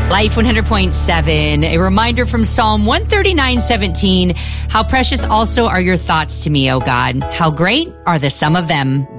Life 100.7, a reminder from Psalm 139:17, how precious also are your thoughts to me, O God. How great are the sum of them.